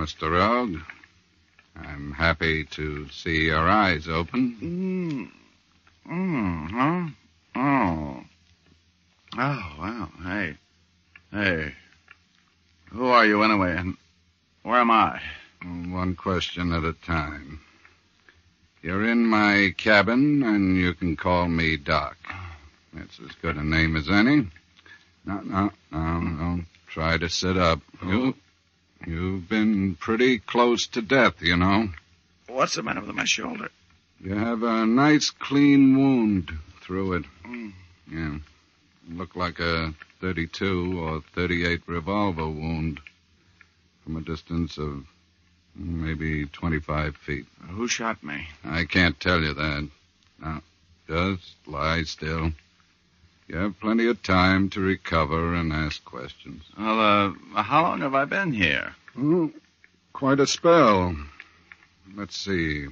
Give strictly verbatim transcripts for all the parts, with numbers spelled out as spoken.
Mister Rogue. I'm happy to see your eyes open. Mm. Mm, huh? Oh. Oh, wow. Hey. Hey. Who are you anyway, and where am I? One question at a time. You're in my cabin, and you can call me Doc. That's as good a name as any. No, no, no, don't try to sit up. You, you've been pretty close to death, you know. What's the matter with my shoulder? You have a nice, clean wound through it. Mm. Yeah. Looked like a thirty-two or thirty-eight revolver wound from a distance of maybe twenty-five feet. Who shot me? I can't tell you that. Now, just lie still. You have plenty of time to recover and ask questions. Well, uh, how long have I been here? Oh, quite a spell. Let's see.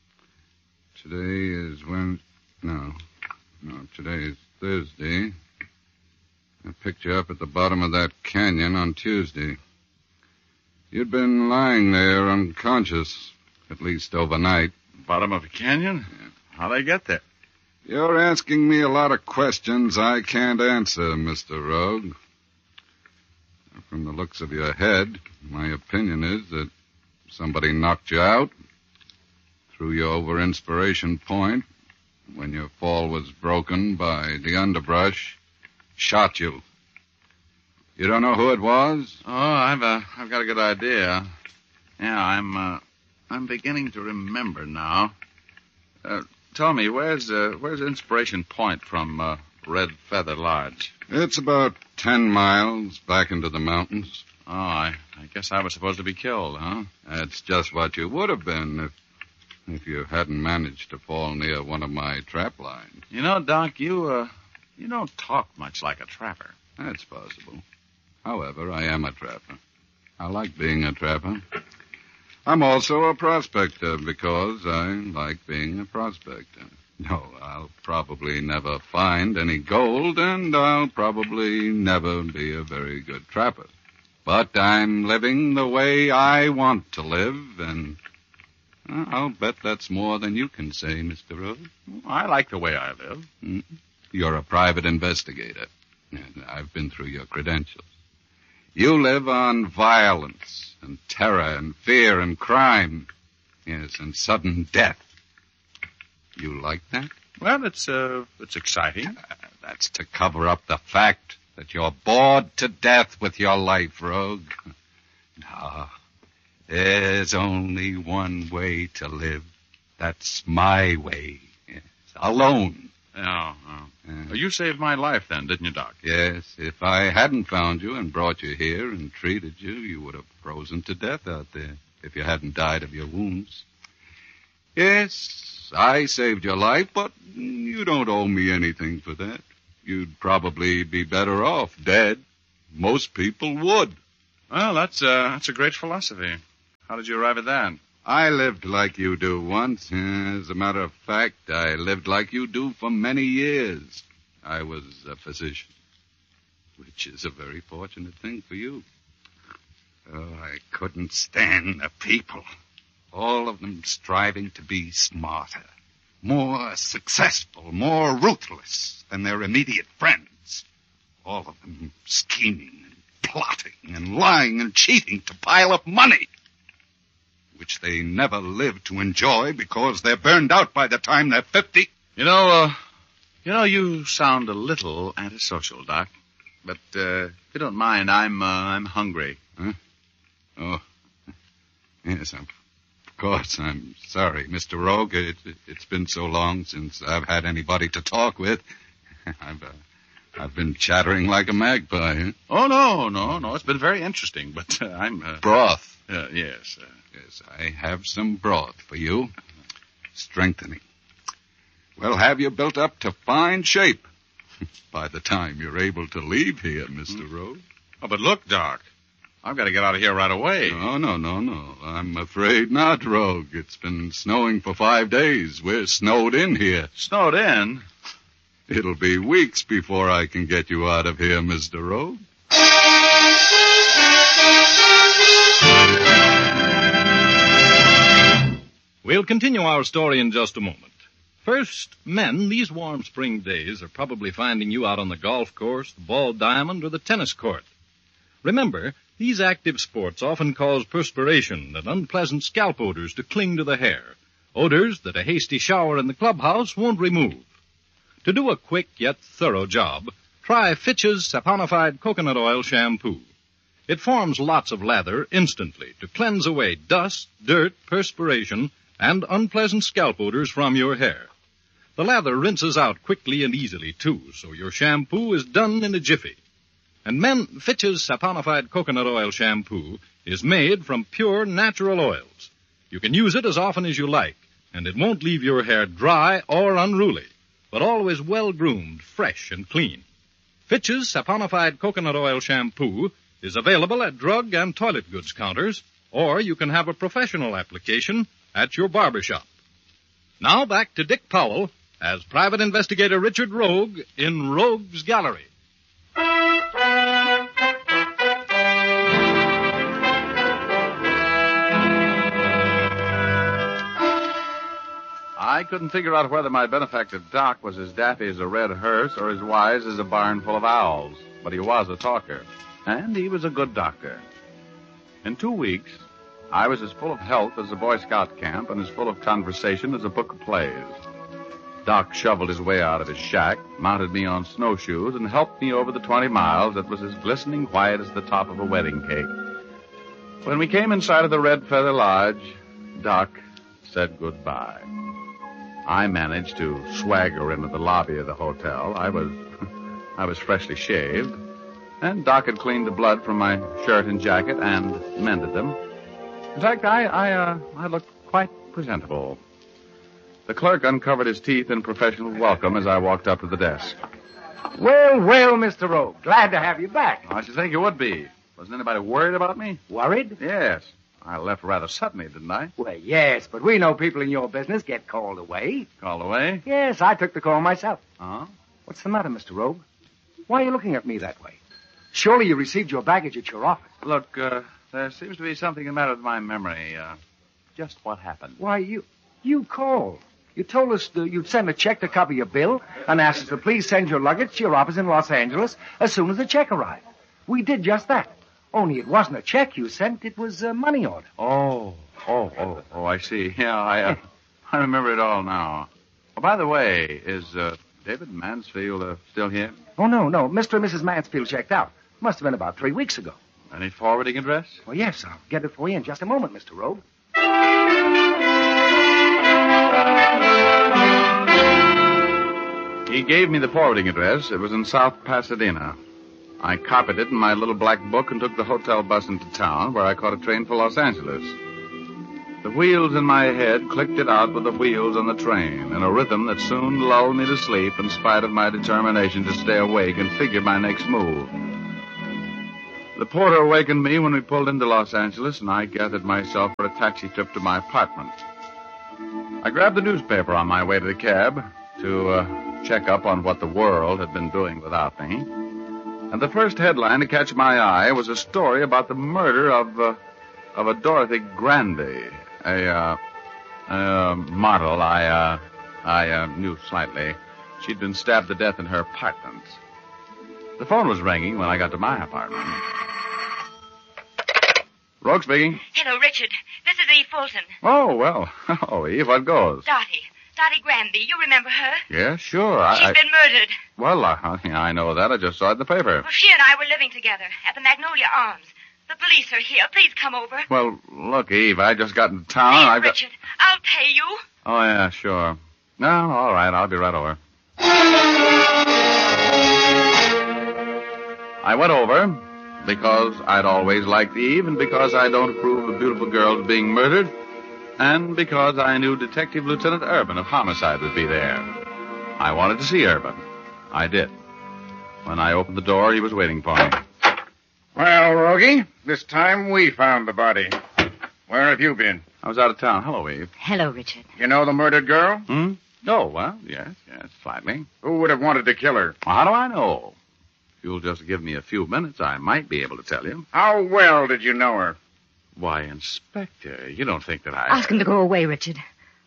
Today is when... No. No, today is Thursday. I picked you up at the bottom of that canyon on Tuesday. You'd been lying there unconscious, at least overnight. Bottom of a canyon? Yeah. How'd I get there? You're asking me a lot of questions I can't answer, Mister Rogue. From the looks of your head, my opinion is that somebody knocked you out, threw you over Inspiration Point, when your fall was broken by the underbrush, shot you. You don't know who it was? Oh, I've uh, I've got a good idea. Yeah, I'm uh, I'm beginning to remember now. Uh, tell me, where's uh, where's Inspiration Point from uh, Red Feather Lodge? It's about ten miles back into the mountains. Oh, I, I guess I was supposed to be killed, huh? That's just what you would have been if if you hadn't managed to fall near one of my trap lines. You know, Doc, you uh, you don't talk much like a trapper. That's possible. However, I am a trapper. I like being a trapper. I'm also a prospector because I like being a prospector. No, I'll probably never find any gold, and I'll probably never be a very good trapper. But I'm living the way I want to live, and I'll bet that's more than you can say, Mister Rose. I like the way I live. You're a private investigator, and I've been through your credentials. You live on violence and terror and fear and crime. Yes, and sudden death. You like that? Well, it's, uh, it's exciting. Uh, that's to cover up the fact that you're bored to death with your life, Rogue. No, there's only one way to live. That's my way. Yes, alone. Oh, oh. Uh, you saved my life then, didn't you, Doc? Yes. If I hadn't found you and brought you here and treated you, you would have frozen to death out there if you hadn't died of your wounds. Yes, I saved your life, but you don't owe me anything for that. You'd probably be better off dead. Most people would. Well, that's, uh, that's a great philosophy. How did you arrive at that? I lived like you do once. As a matter of fact, I lived like you do for many years. I was a physician, which is a very fortunate thing for you. Oh, I couldn't stand the people. All of them striving to be smarter, more successful, more ruthless than their immediate friends. All of them scheming and plotting and lying and cheating to pile up money, which they never live to enjoy because they're burned out by the time they're fifty. You know, uh, you know, you sound a little antisocial, Doc. But, uh, if you don't mind, I'm, uh, I'm hungry. Huh? Oh. Yes, of course, I'm sorry, Mister Rogue. It, it, it's been so long since I've had anybody to talk with. I've, uh, I've been chattering like a magpie. Huh? Oh, no, no, no. It's been very interesting, but uh, I'm... Uh, broth. Uh, yes. Uh, yes, I have some broth for you. Strengthening. We'll have you built up to fine shape by the time you're able to leave here, Mister Hmm. Rogue. Oh, but look, Doc. I've got to get out of here right away. No, no, no, no. I'm afraid not, Rogue. It's been snowing for five days. We're snowed in here. Snowed in? It'll be weeks before I can get you out of here, Mister Rogue. We'll continue our story in just a moment. First, men, these warm spring days are probably finding you out on the golf course, the ball diamond, or the tennis court. Remember, these active sports often cause perspiration and unpleasant scalp odors to cling to the hair, odors that a hasty shower in the clubhouse won't remove. To do a quick yet thorough job, try Fitch's saponified coconut oil shampoo. It forms lots of lather instantly to cleanse away dust, dirt, perspiration, and unpleasant scalp odors from your hair. The lather rinses out quickly and easily, too, so your shampoo is done in a jiffy. And men, Fitch's saponified coconut oil shampoo is made from pure natural oils. You can use it as often as you like, and it won't leave your hair dry or unruly, but always well-groomed, fresh, and clean. Fitch's saponified coconut oil shampoo is available at drug and toilet goods counters, or you can have a professional application at your barber shop. Now back to Dick Powell as Private Investigator Richard Rogue in Rogue's Gallery. I couldn't figure out whether my benefactor Doc was as daffy as a red hearse or as wise as a barn full of owls, but he was a talker, and he was a good doctor. In two weeks, I was as full of health as a Boy Scout camp and as full of conversation as a book of plays. Doc shoveled his way out of his shack, mounted me on snowshoes, and helped me over the twenty miles that was as glistening white as the top of a wedding cake. When we came inside of the Red Feather Lodge, Doc said goodbye. I managed to swagger into the lobby of the hotel. I was, I was freshly shaved, and Doc had cleaned the blood from my shirt and jacket and mended them. In fact, I, I, uh, I looked quite presentable. The clerk uncovered his teeth in professional welcome as I walked up to the desk. Well, well, Mister Rogue, glad to have you back. I should think you would be. Wasn't anybody worried about me? Worried? Yes. I left rather suddenly, didn't I? Well, yes, but we know people in your business get called away. Called away? Yes, I took the call myself. Uh-huh. What's the matter, Mister Rogue? Why are you looking at me that way? Surely you received your baggage at your office. Look, uh, there seems to be something the matter with my memory. Uh, just what happened? Why, you you called. You told us that you'd send a check to cover your bill and asked us to please send your luggage to your office in Los Angeles as soon as the check arrived. We did just that. Only it wasn't a check you sent, it was a money order. Oh, oh, oh, oh, I see. Yeah, I uh, I remember it all now. Oh, by the way, is uh, David Mansfield uh, still here? Oh, no, no. Mister and Missus Mansfield checked out. Must have been about three weeks ago. Any forwarding address? Well, yes, I'll get it for you in just a moment, Mister Rogue. He gave me the forwarding address. It was in South Pasadena. I copied it in my little black book and took the hotel bus into town, where I caught a train for Los Angeles. The wheels in my head clicked it out with the wheels on the train, in a rhythm that soon lulled me to sleep in spite of my determination to stay awake and figure my next move. The porter awakened me when we pulled into Los Angeles, and I gathered myself for a taxi trip to my apartment. I grabbed the newspaper on my way to the cab to uh, check up on what the world had been doing without me. And the first headline to catch my eye was a story about the murder of uh, of a Dorothy Grandy, a uh, uh, model I uh, I uh, knew slightly. She'd been stabbed to death in her apartment. The phone was ringing when I got to my apartment. Rogue speaking. Hello, Richard. This is Eve Fulton. Oh, well. Oh, Eve, what goes? Dottie. Dottie Granby. You remember her? Yeah, sure. I, She's I... been murdered. Well, I, I know that. I just saw it in the paper. Well, she and I were living together at the Magnolia Arms. The police are here. Please come over. Well, look, Eve, I just got into town. Please, I've got... Richard. I'll pay you. Oh, yeah, sure. No, all right. I'll be right over. I went over because I'd always liked Eve and because I don't approve of beautiful girls being murdered and because I knew Detective Lieutenant Urban of Homicide would be there. I wanted to see Urban. I did. When I opened the door, he was waiting for me. Well, Rogie, this time we found the body. Where have you been? I was out of town. Hello, Eve. Hello, Richard. You know the murdered girl? Hmm? Oh, well, yes, yes, slightly. Who would have wanted to kill her? Well, how do I know? If you'll just give me a few minutes, I might be able to tell you. How well did you know her? Why, Inspector, you don't think that I... Ask him to go away, Richard.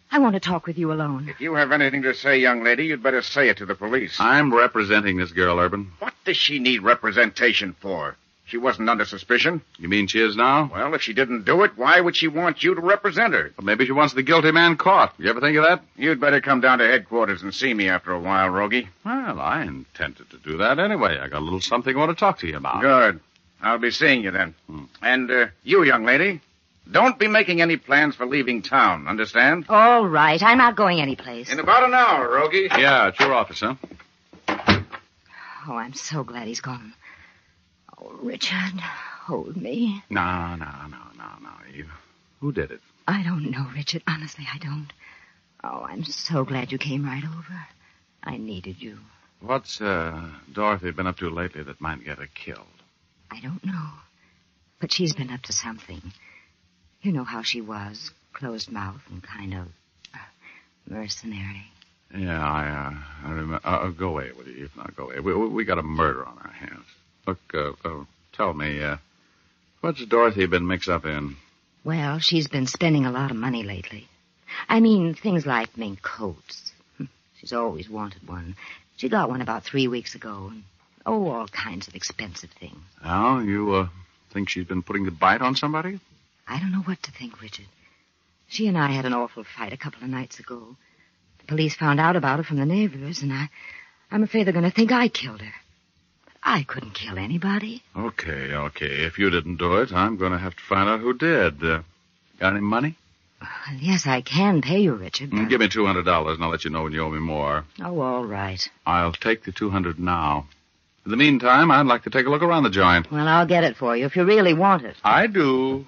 I want to talk with you alone. If you have anything to say, young lady, you'd better say it to the police. I'm representing this girl, Urban. What does she need representation for? She wasn't under suspicion. You mean she is now? Well, if she didn't do it, why would she want you to represent her? Well, maybe she wants the guilty man caught. You ever think of that? You'd better come down to headquarters and see me after a while, Rogie. Well, I intended to do that anyway. I got a little something I want to talk to you about. Good. I'll be seeing you then. Hmm. And uh, you, young lady, don't be making any plans for leaving town, understand? All right. I'm not going anyplace. In about an hour, Rogie. Yeah, it's your office, huh? Oh, I'm so glad he's gone. Oh, Richard, hold me. No, no, no, no, no, Eve. Who did it? I don't know, Richard. Honestly, I don't. Oh, I'm so glad you came right over. I needed you. What's uh, Dorothy been up to lately that might get her killed? I don't know. But she's been up to something. You know how she was. Closed mouth and kind of uh, mercenary. Yeah, I, uh, I remember. Uh, go away with you, Eve. Now, go away. We, we, we got a murder on our hands. Look, uh, uh, tell me, uh, what's Dorothy been mixed up in? Well, she's been spending a lot of money lately. I mean, things like mink coats. She's always wanted one. She got one about three weeks ago. And, oh, all kinds of expensive things. Oh, you, uh, think she's been putting the bite on somebody? I don't know what to think, Richard. She and I had an awful fight a couple of nights ago. The police found out about it from the neighbors, and I, I'm afraid they're going to think I killed her. But I couldn't kill anybody. Okay, okay. If you didn't do it, I'm going to have to find out who did. Uh, got any money? Well, yes, I can pay you, Richard. Mm, but- give me two hundred dollars, and I'll let you know when you owe me more. Oh, all right. I'll take the two hundred now. In the meantime, I'd like to take a look around the joint. Well, I'll get it for you if you really want it. I do.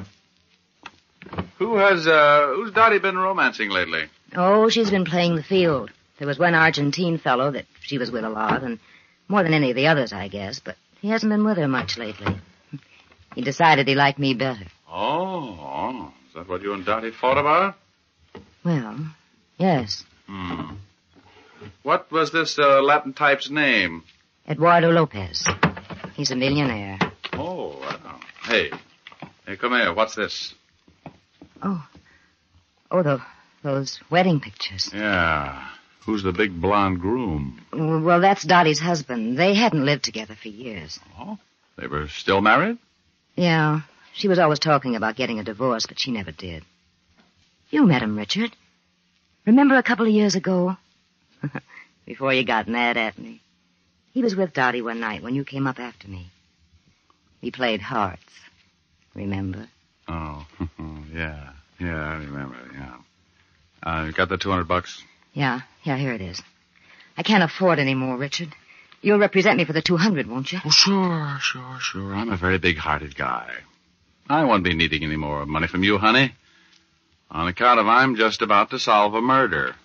Who has, uh, who's Dottie been romancing lately? Oh, she's been playing the field. There was one Argentine fellow that she was with a lot, and more than any of the others, I guess, but he hasn't been with her much lately. He decided he liked me better. Oh, oh. Is that what you and Dottie fought about? Well, yes. Hmm. What was this uh, Latin type's name? Eduardo Lopez. He's a millionaire. Oh, wow. Hey. Hey, come here. What's this? Oh. Oh, the, those wedding pictures. Yeah. Who's the big blonde groom? Well, that's Dottie's husband. They hadn't lived together for years. Oh? They were still married? Yeah. She was always talking about getting a divorce, but she never did. You met him, Richard. Remember a couple of years ago? Before you got mad at me. He was with Dottie one night when you came up after me. We played hearts. Remember? Oh, yeah. Yeah, I remember, yeah. Uh, you got the two hundred bucks? Yeah, yeah, here it is. I can't afford any more, Richard. You'll represent me for the two hundred, won't you? Oh, sure, sure, sure. I'm a very big-hearted guy. I won't be needing any more money from you, honey. On account of I'm just about to solve a murder.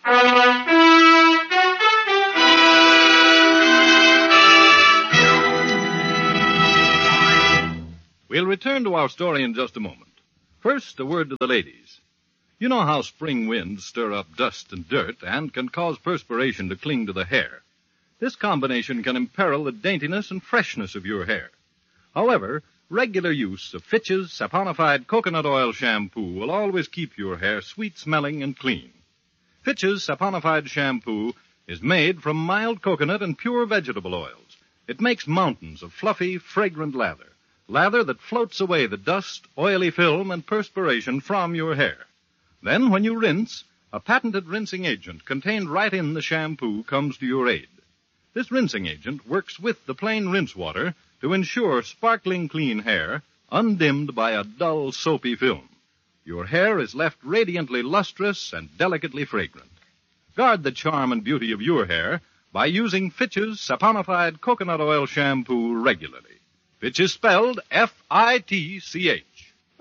We'll return to our story in just a moment. First, a word to the ladies. You know how spring winds stir up dust and dirt and can cause perspiration to cling to the hair. This combination can imperil the daintiness and freshness of your hair. However, regular use of Fitch's saponified coconut oil shampoo will always keep your hair sweet-smelling and clean. Fitch's saponified shampoo is made from mild coconut and pure vegetable oils. It makes mountains of fluffy, fragrant lather. Lather that floats away the dust, oily film, and perspiration from your hair. Then, when you rinse, a patented rinsing agent contained right in the shampoo comes to your aid. This rinsing agent works with the plain rinse water to ensure sparkling clean hair, undimmed by a dull, soapy film. Your hair is left radiantly lustrous and delicately fragrant. Guard the charm and beauty of your hair by using Fitch's saponified coconut oil shampoo regularly. Fitch is spelled F I T C H.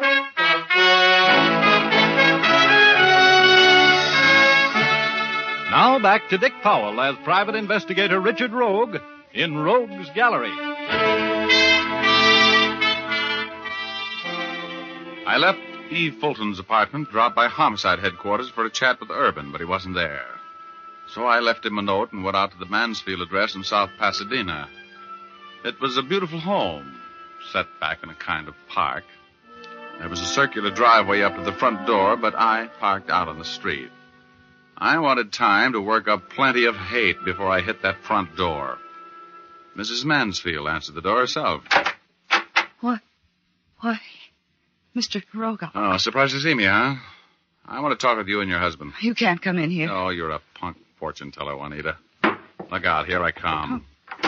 Now back to Dick Powell as private investigator Richard Rogue in Rogue's Gallery. I left Eve Fulton's apartment, dropped by homicide headquarters for a chat with Urban, but he wasn't there. So I left him a note and went out to the Mansfield address in South Pasadena. It was a beautiful home, set back in a kind of park. There was a circular driveway up to the front door, but I parked out on the street. I wanted time to work up plenty of hate before I hit that front door. Missus Mansfield answered the door herself. What? Why, Mister Rogue. Oh, surprised to see me, huh? I want to talk with you and your husband. You can't come in here. Oh, you're a punk fortune teller, Juanita. Look out, here I come.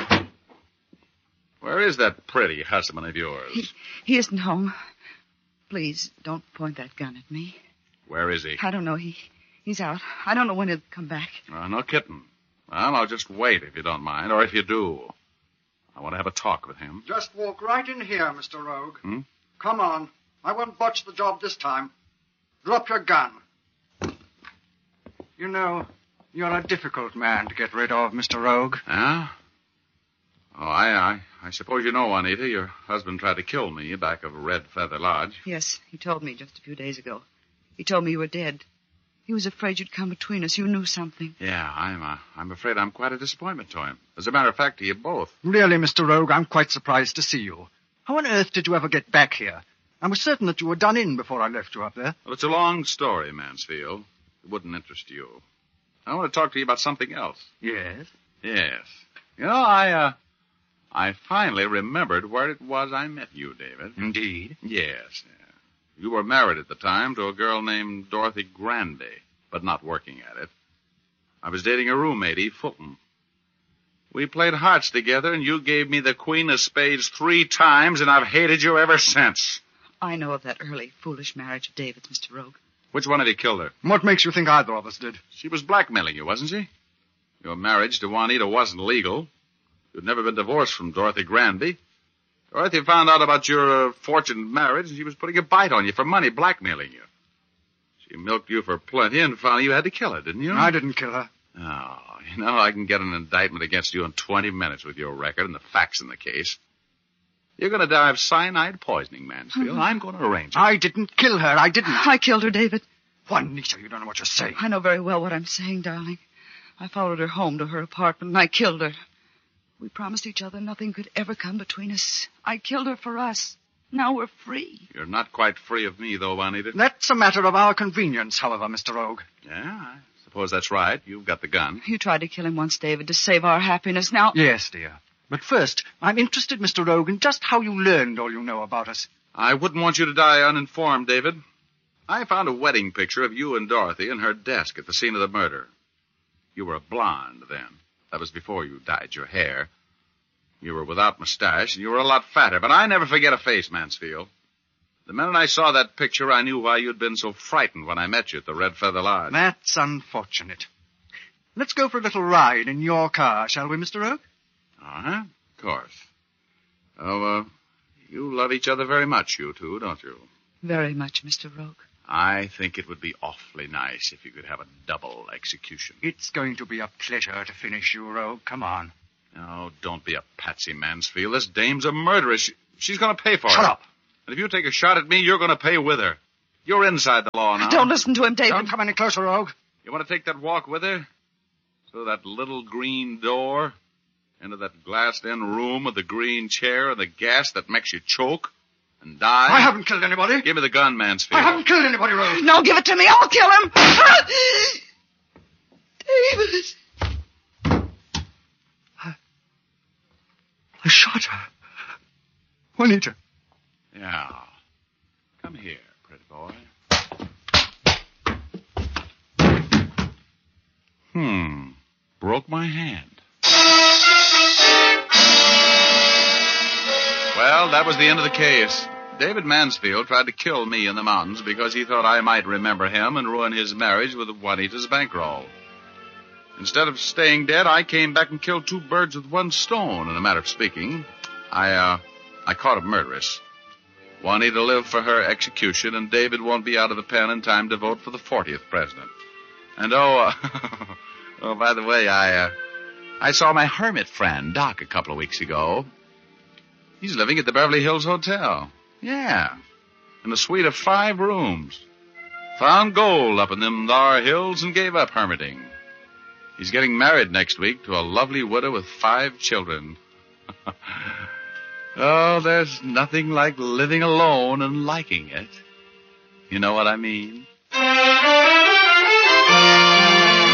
Where is that pretty husband of yours? He, he isn't home. Please, don't point that gun at me. Where is he? I don't know. He He's out. I don't know when he'll come back. Uh, no kidding. Well, I'll just wait if you don't mind, or if you do. I want to have a talk with him. Just walk right in here, Mister Rogue. Hmm? Come on. I won't botch the job this time. Drop your gun. You know, you're a difficult man to get rid of, Mister Rogue. Yeah? Oh, I, I, I suppose you know, Juanita, your husband tried to kill me back of Red Feather Lodge. Yes, he told me just a few days ago. He told me you were dead. He was afraid you'd come between us. You knew something. Yeah, I'm, uh, I'm afraid I'm quite a disappointment to him. As a matter of fact, to you both. Really, Mister Rogue, I'm quite surprised to see you. How on earth did you ever get back here? I was certain that you were done in before I left you up there. Well, it's a long story, Mansfield. It wouldn't interest you. I want to talk to you about something else. Yes? Yes. You know, I, uh, I finally remembered where it was I met you, David. Indeed? Yes. Yeah. You were married at the time to a girl named Dorothy Grandy, but not working at it. I was dating a roommate, Eve Fulton. We played hearts together, and you gave me the Queen of Spades three times, and I've hated you ever since. I know of that early, foolish marriage of David's, Mister Rogue. Which one of you killed her? What makes you think either of us did? She was blackmailing you, wasn't she? Your marriage to Juanita wasn't legal. You'd never been divorced from Dorothy Granby. Dorothy found out about your uh, fortunate marriage, and she was putting a bite on you for money, blackmailing you. She milked you for plenty, and finally you had to kill her, didn't you? I didn't kill her. Oh, you know, I can get an indictment against you in twenty minutes with your record and the facts in the case. You're going to die of cyanide poisoning, Mansfield. Mm-hmm. I'm going to arrange it. I didn't kill her. I didn't. I killed her, David. Juanita, you don't know what you're saying. I know very well what I'm saying, darling. I followed her home to her apartment, and I killed her. We promised each other nothing could ever come between us. I killed her for us. Now we're free. You're not quite free of me, though, Juanita. That's a matter of our convenience, however, Mister Rogue. Yeah, I suppose that's right. You've got the gun. You tried to kill him once, David, to save our happiness. Now... Yes, dear. But first, I'm interested, Mister Rogue, in just how you learned all you know about us. I wouldn't want you to die uninformed, David. I found a wedding picture of you and Dorothy in her desk at the scene of the murder. You were a blonde then. That was before you dyed your hair. You were without mustache, and you were a lot fatter. But I never forget a face, Mansfield. The minute I saw that picture, I knew why you'd been so frightened when I met you at the Red Feather Lodge. That's unfortunate. Let's go for a little ride in your car, shall we, Mister Rogue? Uh-huh, of course. Oh, uh, you love each other very much, you two, don't you? Very much, Mister Rogue. I think it would be awfully nice if you could have a double execution. It's going to be a pleasure to finish you, Rogue. Come on. Oh, don't be a patsy, Mansfield. This dame's a murderess. She, she's going to pay for it. Shut up. And if you take a shot at me, you're going to pay with her. You're inside the law now. Don't listen to him, David. Don't come any closer, Rogue. You want to take that walk with her? Through that little green door? Into that glassed-in room with the green chair and the gas that makes you choke and die? I haven't killed anybody. Give me the gun, Mansfield. I haven't killed anybody, Rogue. No, give it to me. I'll kill him. David. I shot her. Juanita. Yeah. Come here, pretty boy. Hmm. Broke my hand. Well, that was the end of the case. David Mansfield tried to kill me in the mountains because he thought I might remember him and ruin his marriage with Juanita's bankroll. Instead of staying dead, I came back and killed two birds with one stone, in a matter of speaking. I, uh, I caught a murderess. Juanita lived for her execution, and David won't be out of the pen in time to vote for the fortieth president. And, oh, uh, oh, by the way, I, uh, I saw my hermit friend, Doc, a couple of weeks ago. He's living at the Beverly Hills Hotel. Yeah. In a suite of five rooms. Found gold up in them thar hills and gave up hermiting. He's getting married next week to a lovely widow with five children. Oh, there's nothing like living alone and liking it. You know what I mean?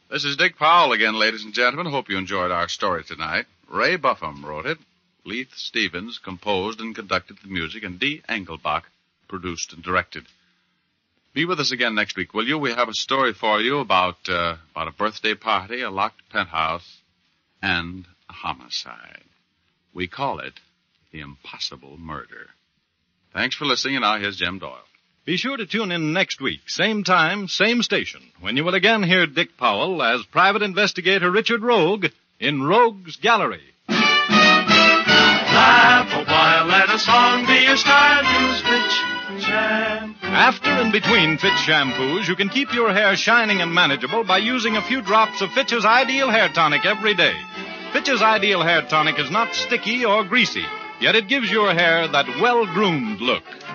This is Dick Powell again, ladies and gentlemen. Hope you enjoyed our story tonight. Ray Buffum wrote it. Leith Stevens composed and conducted the music, and Dee Engelbach produced and directed. Be with us again next week, will you? We have a story for you about, uh, about a birthday party, a locked penthouse, and a homicide. We call it The Impossible Murder. Thanks for listening, and now here's Jim Doyle. Be sure to tune in next week, same time, same station, when you will again hear Dick Powell as Private Investigator Richard Rogue in Rogue's Gallery. Laugh a while, let a song be your style. Use Fitch shampoo. After and between Fitch shampoos, you can keep your hair shining and manageable by using a few drops of Fitch's Ideal Hair Tonic every day. Fitch's Ideal Hair Tonic is not sticky or greasy, yet it gives your hair that well-groomed look.